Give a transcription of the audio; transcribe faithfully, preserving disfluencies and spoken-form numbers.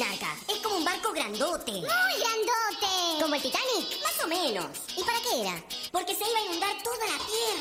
Naka. Es como un barco grandote. ¡Muy grandote! ¿Como el Titanic? Más o menos. ¿Y para qué era? Porque se iba a inundar toda la Tierra.